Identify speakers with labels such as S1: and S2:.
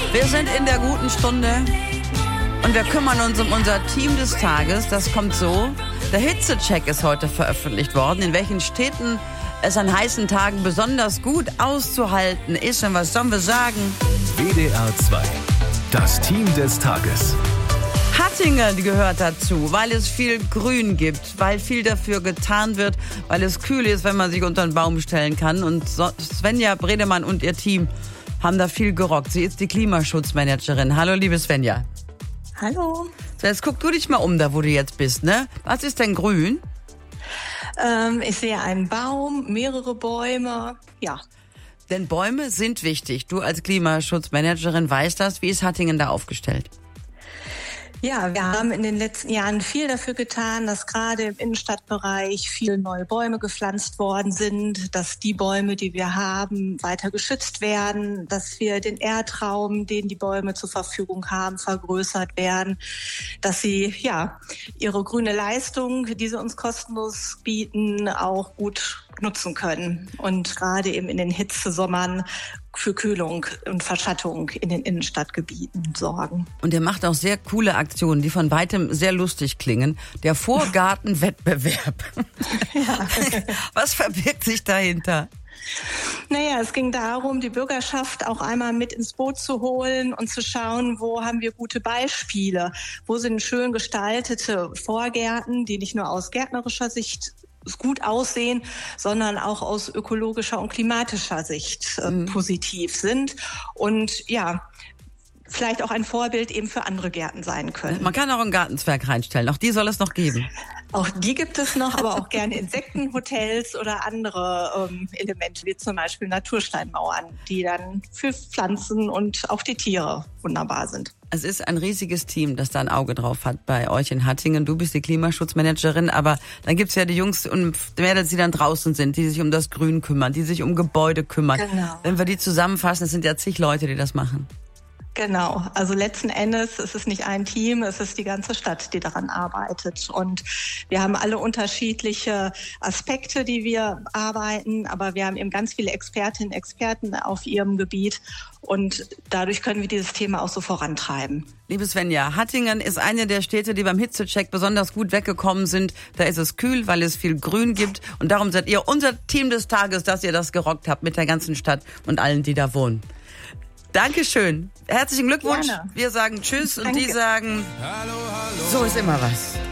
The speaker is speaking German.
S1: Wir sind in der guten Stunde und wir kümmern uns um unser Team des Tages. Das kommt so. Der Hitzecheck ist heute veröffentlicht worden, in welchen Städten es an heißen Tagen besonders gut auszuhalten ist. Und was sollen wir sagen?
S2: WDR 2, das Team des Tages.
S1: Hattingen gehört dazu, weil es viel Grün gibt, weil viel dafür getan wird, weil es kühl ist, wenn man sich unter einen Baum stellen kann. Und Svenja Bredemann und ihr Team haben da viel gerockt. Sie ist die Klimaschutzmanagerin. Hallo, liebe Svenja.
S3: Hallo.
S1: So, jetzt guck du dich mal um, da wo du jetzt bist, ne? Was ist denn grün?
S3: Ich sehe einen Baum, mehrere Bäume, ja.
S1: Denn Bäume sind wichtig. Du als Klimaschutzmanagerin weißt das. Wie ist Hattingen da aufgestellt?
S3: Ja, wir haben in den letzten Jahren viel dafür getan, dass gerade im Innenstadtbereich viele neue Bäume gepflanzt worden sind, dass die Bäume, die wir haben, weiter geschützt werden, dass wir den Erdraum, den die Bäume zur Verfügung haben, vergrößert werden, dass sie ja ihre grüne Leistung, die sie uns kostenlos bieten, auch gut nutzen können und gerade eben in den Hitzesommern für Kühlung und Verschattung in den Innenstadtgebieten sorgen.
S1: Und er macht auch sehr coole Aktionen, die von weitem sehr lustig klingen. Der Vorgartenwettbewerb.
S3: Ja.
S1: Was verbirgt sich dahinter?
S3: Naja, es ging darum, die Bürgerschaft auch einmal mit ins Boot zu holen und zu schauen, wo haben wir gute Beispiele, wo sind schön gestaltete Vorgärten, die nicht nur aus gärtnerischer Sicht gut aussehen, sondern auch aus ökologischer und klimatischer Sicht positiv sind und ja, vielleicht auch ein Vorbild eben für andere Gärten sein können.
S1: Man kann auch einen Gartenzwerg reinstellen, auch die soll es noch geben.
S3: Auch die gibt es noch, aber auch gerne Insektenhotels oder andere Elemente, wie zum Beispiel Natursteinmauern, die dann für Pflanzen und auch die Tiere wunderbar sind.
S1: Es ist ein riesiges Team, das da ein Auge drauf hat bei euch in Hattingen. Du bist die Klimaschutzmanagerin, aber dann gibt's ja die Jungs und Mädels, die dann draußen sind, die sich um das Grün kümmern, die sich um Gebäude kümmern.
S3: Genau.
S1: Wenn wir die zusammenfassen, es sind ja zig Leute, die das machen.
S3: Genau, also letzten Endes ist es nicht ein Team, es ist die ganze Stadt, die daran arbeitet. Und wir haben alle unterschiedliche Aspekte, die wir arbeiten, aber wir haben eben ganz viele Expertinnen und Experten auf ihrem Gebiet und dadurch können wir dieses Thema auch so vorantreiben.
S1: Liebe Svenja, Hattingen ist eine der Städte, die beim Hitzecheck besonders gut weggekommen sind. Da ist es kühl, weil es viel Grün gibt und darum seid ihr unser Team des Tages, dass ihr das gerockt habt mit der ganzen Stadt und allen, die da wohnen. Dankeschön. Herzlichen Glückwunsch.
S3: Gerne.
S1: Wir sagen Tschüss.
S3: Danke.
S1: Und die sagen, so ist immer was.